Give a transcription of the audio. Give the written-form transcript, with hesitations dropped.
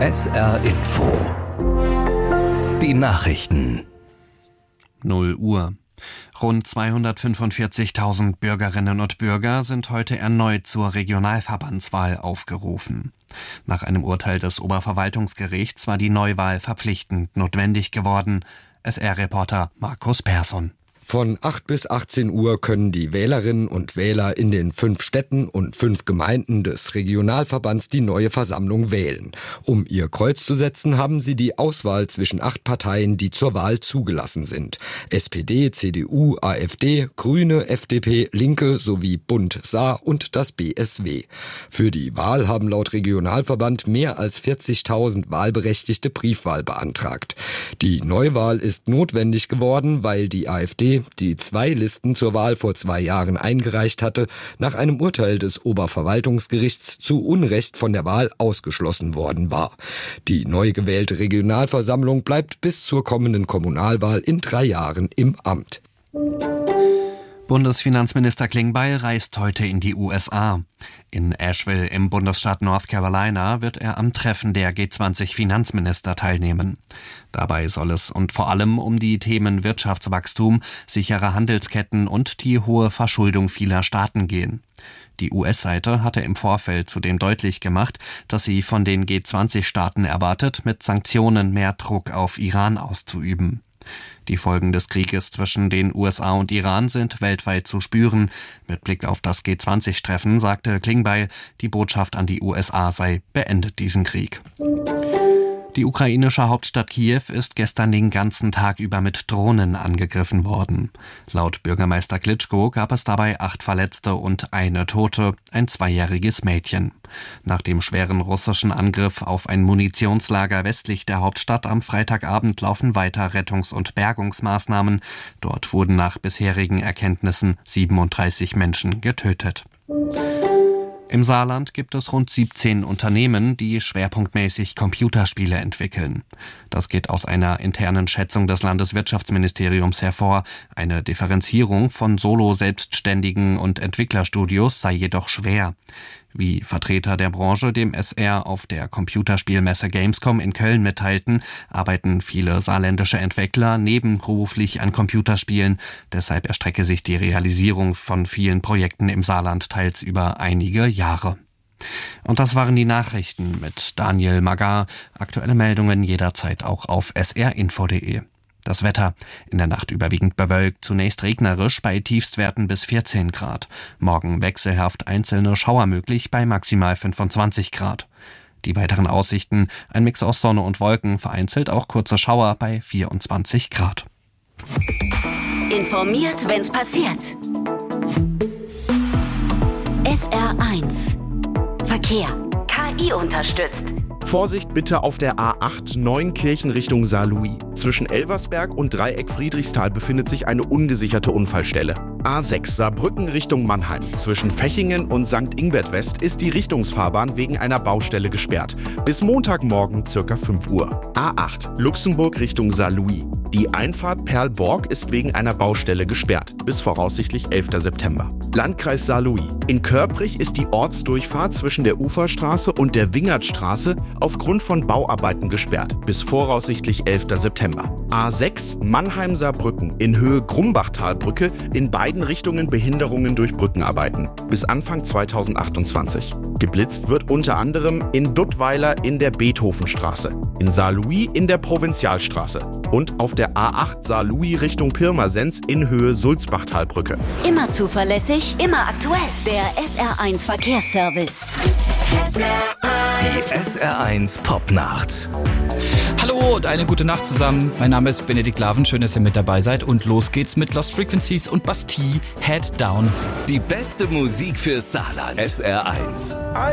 SR Info. Die Nachrichten. 0 Uhr. Rund 245.000 Bürgerinnen und Bürger sind heute erneut zur Regionalverbandswahl aufgerufen. Nach einem Urteil des Oberverwaltungsgerichts war die Neuwahl verpflichtend notwendig geworden. SR-Reporter Markus Persson. Von 8 bis 18 Uhr können die Wählerinnen und Wähler in den 5 Städten und 5 Gemeinden des Regionalverbands die neue Versammlung wählen. Um ihr Kreuz zu setzen, haben sie die Auswahl zwischen 8 Parteien, die zur Wahl zugelassen sind. SPD, CDU, AfD, Grüne, FDP, Linke sowie Bund, Saar und das BSW. Für die Wahl haben laut Regionalverband mehr als 40.000 Wahlberechtigte Briefwahl beantragt. Die Neuwahl ist notwendig geworden, weil die AfD, die 2 Listen zur Wahl vor 2 Jahren eingereicht hatte, nach einem Urteil des Oberverwaltungsgerichts zu Unrecht von der Wahl ausgeschlossen worden war. Die neu gewählte Regionalversammlung bleibt bis zur kommenden Kommunalwahl in 3 Jahren im Amt. Bundesfinanzminister Klingbeil reist heute in die USA. In Asheville im Bundesstaat North Carolina wird er am Treffen der G20-Finanzminister teilnehmen. Dabei soll es und vor allem um die Themen Wirtschaftswachstum, sichere Handelsketten und die hohe Verschuldung vieler Staaten gehen. Die US-Seite hatte im Vorfeld zudem deutlich gemacht, dass sie von den G20-Staaten erwartet, mit Sanktionen mehr Druck auf Iran auszuüben. Die Folgen des Krieges zwischen den USA und Iran sind weltweit zu spüren. Mit Blick auf das G20-Treffen sagte Klingbeil, die Botschaft an die USA sei: beendet diesen Krieg. Die ukrainische Hauptstadt Kiew ist gestern den ganzen Tag über mit Drohnen angegriffen worden. Laut Bürgermeister Klitschko gab es dabei 8 Verletzte und 1 Tote, ein 2-jähriges Mädchen. Nach dem schweren russischen Angriff auf ein Munitionslager westlich der Hauptstadt am Freitagabend laufen weiter Rettungs- und Bergungsmaßnahmen. Dort wurden nach bisherigen Erkenntnissen 37 Menschen getötet. Im Saarland gibt es rund 17 Unternehmen, die schwerpunktmäßig Computerspiele entwickeln. Das geht aus einer internen Schätzung des Landeswirtschaftsministeriums hervor. Eine Differenzierung von Solo-Selbstständigen und Entwicklerstudios sei jedoch schwer. Wie Vertreter der Branche dem SR auf der Computerspielmesse Gamescom in Köln mitteilten, arbeiten viele saarländische Entwickler nebenberuflich an Computerspielen. Deshalb erstrecke sich die Realisierung von vielen Projekten im Saarland teils über einige Jahre. Und das waren die Nachrichten mit Daniel Magar. Aktuelle Meldungen jederzeit auch auf srinfo.de. Das Wetter: in der Nacht überwiegend bewölkt, zunächst regnerisch bei Tiefstwerten bis 14 Grad. Morgen wechselhaft einzelne Schauer möglich bei maximal 25 Grad. Die weiteren Aussichten: ein Mix aus Sonne und Wolken, vereinzelt auch kurze Schauer bei 24 Grad. Informiert, wenn's passiert. SR1 Verkehr. KI unterstützt. Vorsicht bitte auf der A8 Neunkirchen Richtung Saarlouis. Zwischen Elversberg und Dreieck Friedrichsthal befindet sich eine ungesicherte Unfallstelle. A6 Saarbrücken Richtung Mannheim. Zwischen Fechingen und St. Ingbert West ist die Richtungsfahrbahn wegen einer Baustelle gesperrt. Bis Montagmorgen ca. 5 Uhr. A8 Luxemburg Richtung Saarlouis. Die Einfahrt Perl-Borg ist wegen einer Baustelle gesperrt. Bis voraussichtlich 11. September. Landkreis Saarlouis. In Körprich ist die Ortsdurchfahrt zwischen der Uferstraße und der Wingertstraße aufgrund von Bauarbeiten gesperrt. Bis voraussichtlich 11. September. A6 Mannheim-Saarbrücken in Höhe Grumbachtalbrücke, in beiden Richtungen Behinderungen durch Brückenarbeiten. Bis Anfang 2028. Geblitzt wird unter anderem in Duttweiler in der Beethovenstraße, in Saarlouis in der Provinzialstraße und auf der A8 Saarlouis Richtung Pirmasens in Höhe Sulzbachtalbrücke. Immer zuverlässig, immer aktuell. Der SR1 Verkehrsservice. Die SR1 Popnacht. Hallo und eine gute Nacht zusammen. Mein Name ist Benedikt Laven, schön, dass ihr mit dabei seid. Und los geht's mit Lost Frequencies und Bastille, Head Down. Die beste Musik für Saarland. SR1.